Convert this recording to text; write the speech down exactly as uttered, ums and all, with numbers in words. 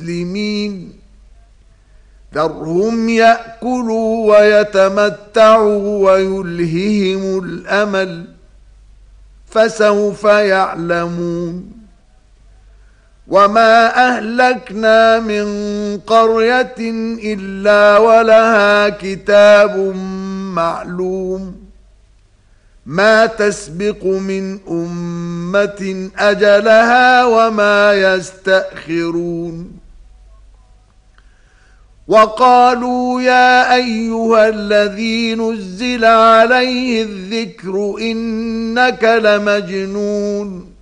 مسلمين ذرهم يأكلوا ويتمتعوا ويلههم الأمل فسوف يعلمون وما أهلكنا من قرية إلا ولها كتاب معلوم ما تسبق من أمة أجلها وما يستأخرون وقالوا يا أيها الذي نزل عليه الذكر إنك لمجنون